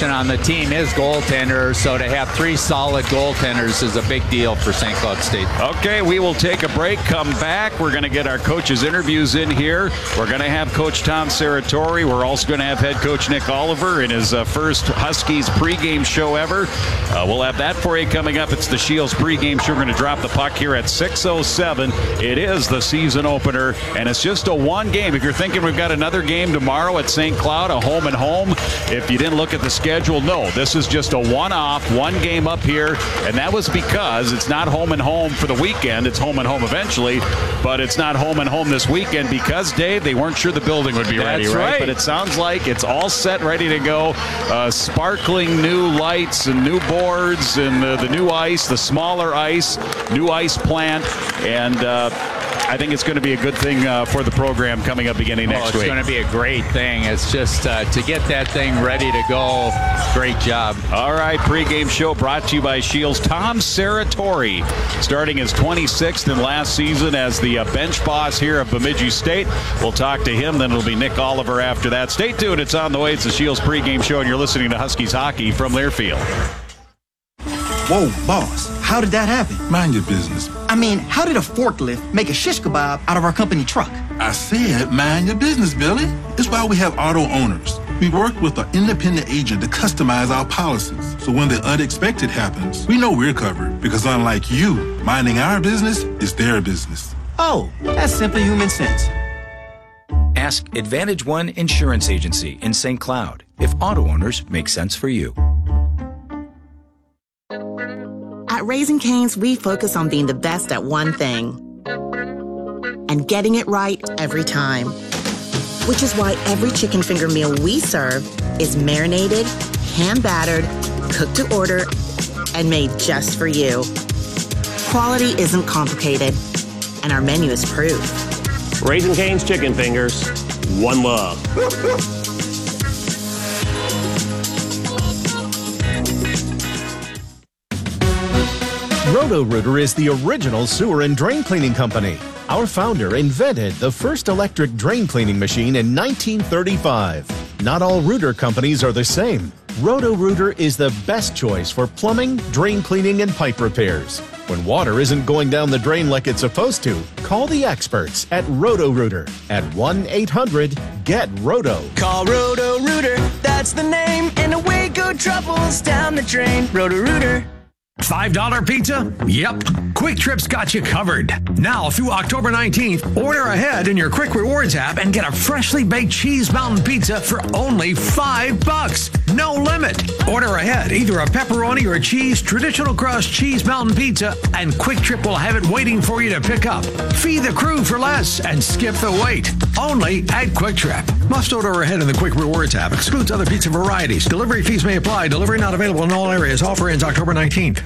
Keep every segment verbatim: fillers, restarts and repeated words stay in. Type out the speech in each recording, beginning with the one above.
position on the team is goaltender, so to have three solid goaltenders is a big deal for Saint Cloud State. Okay, we will take a break, come back. We're going to get our coaches' interviews in here. We're going to have Coach Tom Serratori. We're also going to have head coach Nick Oliver in his uh, first Huskies pregame show ever. Uh, we'll have that for you coming up. It's the Shields pregame show. We're going to drop the puck here at six oh seven. It is the season opener, and it's just a one game. If you're thinking we've got another game tomorrow at Saint Cloud, a home and home, if you didn't look at the schedule, no, this is just a one-off, one game up here, and that was because it's not home and home for the weekend. It's home and home eventually, but it's not home and home this weekend because, Dave, they weren't sure the building would be ready, That's right? right? But it sounds like it's all set, ready to go. Uh, sparkling new lights and new boards and the, the new ice, the smaller ice, new ice plant, and uh, I think it's going to be a good thing uh, for the program coming up beginning next oh, it's week. It's going to be a great thing. It's just uh, to get that thing ready to go. Great job. All right, pregame show brought to you by Shields. Tom Serratori, starting his twenty-sixth and last season as the uh, bench boss here of Bemidji State. We'll talk to him, then it'll be Nick Oliver after that. Stay tuned. It's on the way. It's the Shields pregame show, and you're listening to Huskies hockey from Learfield. Whoa, boss, how did that happen? Mind your business. I mean, how did a forklift make a shish kebab out of our company truck? I said mind your business, Billy. It's why we have auto owners. We work with an independent agent to customize our policies. So when the unexpected happens, we know we're covered because unlike you, minding our business is their business. Oh, that's simply human sense. Ask Advantage One Insurance Agency in Saint Cloud if auto owners make sense for you. At Raising Cane's, we focus on being the best at one thing and getting it right every time. Which is why every chicken finger meal we serve is marinated, hand-battered, cooked to order, and made just for you. Quality isn't complicated, and our menu is proof. Raising Cane's Chicken Fingers, one love. Roto-Rooter is the original sewer and drain cleaning company. Our founder invented the first electric drain cleaning machine in nineteen thirty-five. Not all rooter companies are the same. Roto-Rooter is the best choice for plumbing, drain cleaning, and pipe repairs. When water isn't going down the drain like it's supposed to, call the experts at Roto-Rooter at one eight hundred get roto. Call Roto-Rooter, that's the name, and away go troubles down the drain. Roto-Rooter. five dollar pizza? Yep. Quick Trip's got you covered. Now through October nineteenth, order ahead in your Quick Rewards app and get a freshly baked Cheese Mountain Pizza for only five bucks. No limit. Order ahead, either a pepperoni or a cheese traditional crust Cheese Mountain Pizza, and Quick Trip will have it waiting for you to pick up. Feed the crew for less and skip the wait. Only at Quick Trip. Must order ahead in the Quick Rewards app. Excludes other pizza varieties. Delivery fees may apply. Delivery not available in all areas. Offer ends October nineteenth.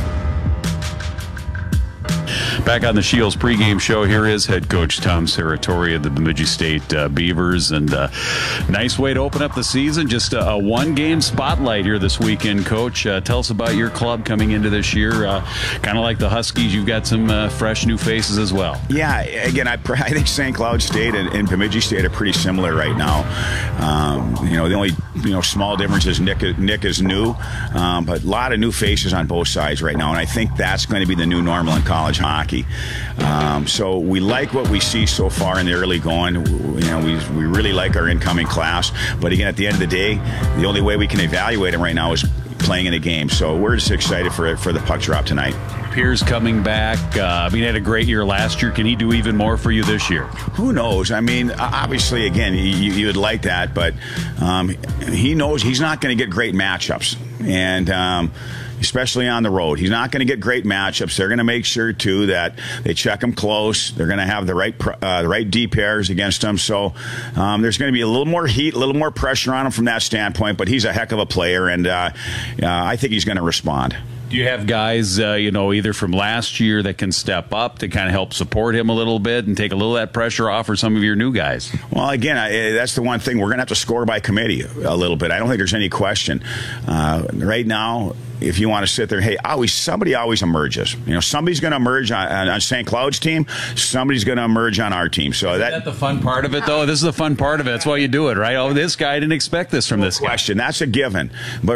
Back on the Shields pregame show, here is head coach Tom Serratori of the Bemidji State uh, Beavers. And uh, nice way to open up the season. Just a, a one-game spotlight here this weekend, Coach. Uh, tell us about your club coming into this year. Uh, kind of like the Huskies, you've got some uh, fresh new faces as well. Yeah, again, I, I think Saint Cloud State and, and Bemidji State are pretty similar right now. Um, you know, the only you know small difference is Nick, Nick is new, um, but a lot of new faces on both sides right now. And I think that's going to be the new normal in college hockey. Um, so we like what we see so far in the early going. You know, we, we really like our incoming class. But again, at the end of the day, the only way we can evaluate them right now is playing in a game. So we're just excited for it, for the puck drop tonight. Pierce coming back. Uh, I mean, he had a great year last year. Can he do even more for you this year? Who knows? I mean, obviously, again, you, you would like that, but um, he knows he's not going to get great matchups. And um, especially on the road, he's not going to get great matchups. They're going to make sure, too, that they check him close. They're going to have the right uh, the right D pairs against him. So um, there's going to be a little more heat, a little more pressure on him from that standpoint, but he's a heck of a player, and uh, uh, I think he's going to respond. Do you have guys, uh, you know, either from last year that can step up to kind of help support him a little bit and take a little of that pressure off for some of your new guys? Well, again, I, that's the one thing. We're going to have to score by committee a little bit. I don't think there's any question. Uh, right now, if you want to sit there, hey, always somebody always emerges. You know, somebody's going to emerge on, on, on Saint Cloud's team. Somebody's going to emerge on our team. So Isn't that, that the fun part of it, though? This is the fun part of it. That's why you do it, right? Oh, this guy didn't expect this from no this question. guy. That's a given. But